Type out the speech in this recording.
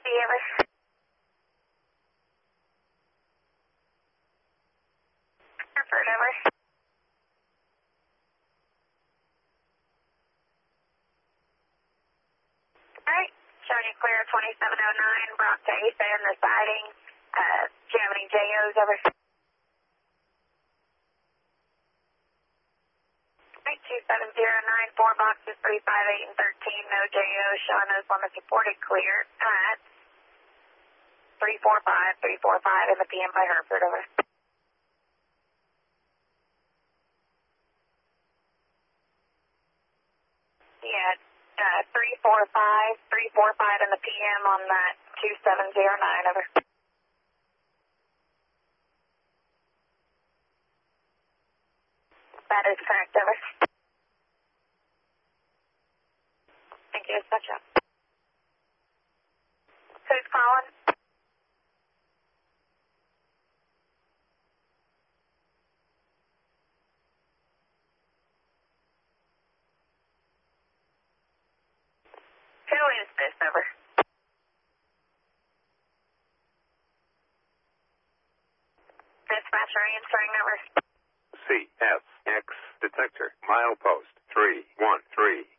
over. Hartford, over. Alright, showing you clear 2709, Brock to East End, the siding. Do you have any JOs, over? 2709, 4 boxes, 3, 5, 8, and 13, no JOs, showing those limits reported clear at 345 in the PM by Hartford, over. Yeah, 345 in the PM on that 2709, over. That is correct, over. Thank you, dispatch up. Who's calling? Who is this, over? Dispatcher answering, over. CFX detector, milepost 313.